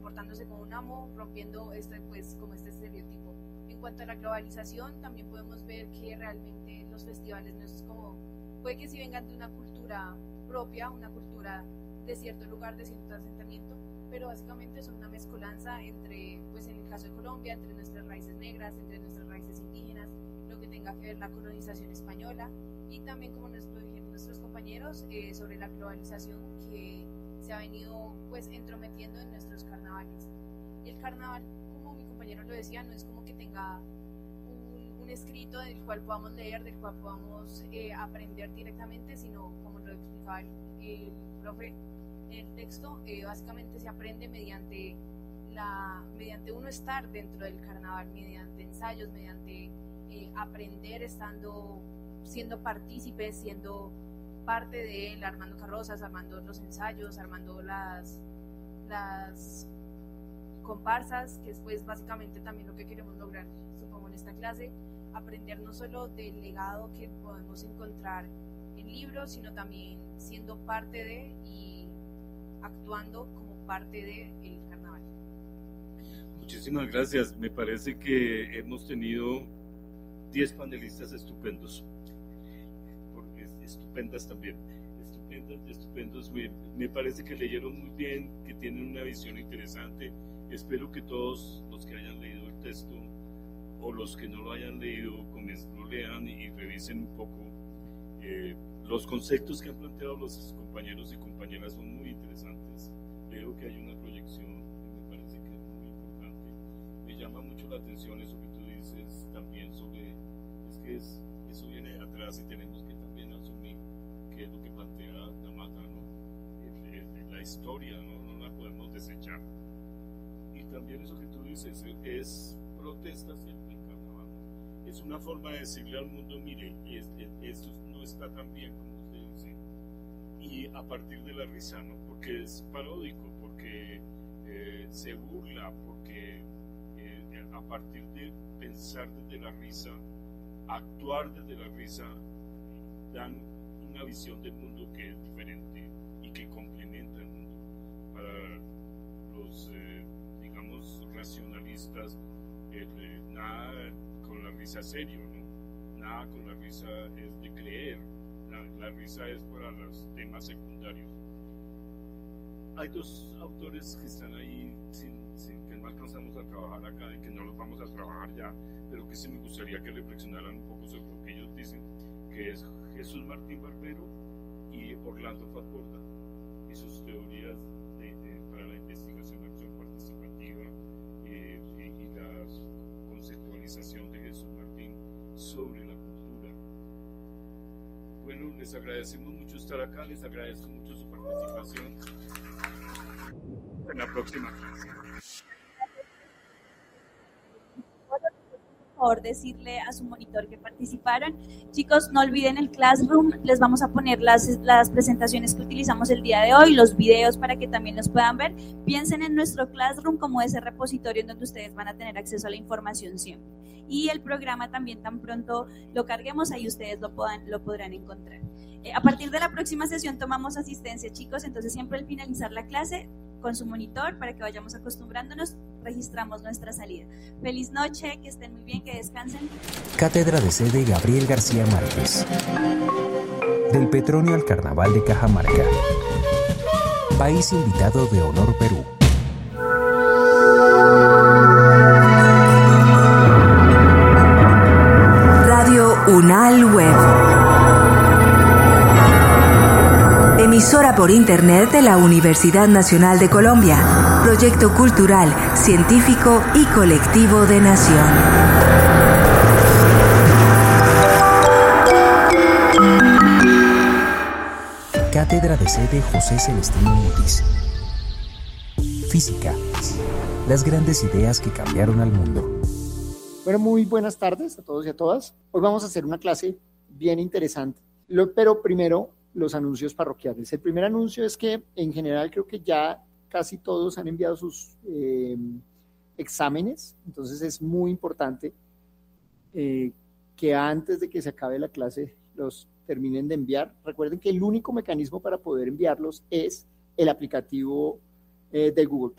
comportándose como un amo, rompiendo como este estereotipo. En cuanto a la globalización, también podemos ver que realmente los festivales no es como, puede que sí vengan de una cultura propia, una cultura de cierto lugar, de cierto asentamiento, pero básicamente son una mezcolanza entre, pues en el caso de Colombia, entre nuestras raíces negras, entre nuestras raíces indígenas, lo que tenga que ver la colonización española, y también, como nos lo dijeron nuestros compañeros, sobre la globalización que se ha venido pues entrometiendo en nuestros carnavales. El carnaval, como mi compañero lo decía, no es como que tenga un escrito del cual podamos leer, del cual podamos aprender directamente, sino, como lo explicaba el profe en el texto, básicamente se aprende mediante uno estar dentro del carnaval, mediante ensayos, mediante aprender siendo partícipes, siendo parte de él, armando carrozas, armando los ensayos, armando las comparsas, que es pues básicamente también lo que queremos lograr, supongo, en esta clase, aprender no solo del legado que podemos encontrar en libros, sino también siendo parte de y actuando como parte del carnaval. Muchísimas gracias. Me parece que hemos tenido 10 panelistas estupendos, porque estupendas también, estupendos. Me parece que leyeron muy bien, que tienen una visión interesante. Espero que todos los que hayan leído el texto o los que no lo hayan leído lo lean y revisen un poco. Los conceptos que han planteado los compañeros y compañeras son muy interesantes. Veo que hay una proyección que me parece que es muy importante. Me llama mucho la atención eso que tú dices también sobre, eso viene de atrás y tenemos que también asumir qué es lo que plantea la mata, ¿no? La historia, no la podemos desechar. Y también eso que tú dices es protesta siempre en carnaval. Es una forma de decirle al mundo, mire, esto no está tan bien como usted dice. Y a partir de la risa, ¿no? Porque es paródico, porque se burla, porque a partir de pensar desde la risa, actuar desde la risa, dan una visión del mundo que es diferente y que complementa el mundo. Para los, digamos, racionalistas, nada con la risa serio, ¿no? Nada con la risa es de creer, la risa es para los temas secundarios. Hay dos autores que están ahí que no alcanzamos a trabajar acá y que no los vamos a trabajar ya, pero que sí me gustaría que reflexionaran un poco sobre lo que ellos dicen, que es Jesús Martín Barbero y Orlando Fatborda, y sus teorías para la investigación de acción participativa y la conceptualización de Jesús Martín sobre la cultura. Bueno, les agradecemos mucho estar acá, les agradezco mucho su participación. En la próxima clase. Por favor, decirle a su monitor que participaron. Chicos, no olviden el Classroom, les vamos a poner las presentaciones que utilizamos el día de hoy, los videos para que también los puedan ver. Piensen en nuestro Classroom como ese repositorio en donde ustedes van a tener acceso a la información siempre. Y el programa también, tan pronto lo carguemos, ahí ustedes lo podrán encontrar. A partir de la próxima sesión tomamos asistencia, chicos, entonces siempre al finalizar la clase, con su monitor, para que vayamos acostumbrándonos, registramos nuestra salida. Feliz noche, que estén muy bien, que descansen. Cátedra de sede Gabriel García Márquez. Del Petronio al Carnaval de Cajamarca. País invitado de honor Perú. Radio UNAL Web. Emisora por Internet de la Universidad Nacional de Colombia. Proyecto cultural, científico y colectivo de Nación. Cátedra de sede José Celestino Mutis. Física. Las grandes ideas que cambiaron al mundo. Bueno, muy buenas tardes a todos y a todas. Hoy vamos a hacer una clase bien interesante. Pero primero, los anuncios parroquiales. El primer anuncio es que en general creo que ya casi todos han enviado sus exámenes, entonces es muy importante que antes de que se acabe la clase los terminen de enviar. Recuerden que el único mecanismo para poder enviarlos es el aplicativo de Google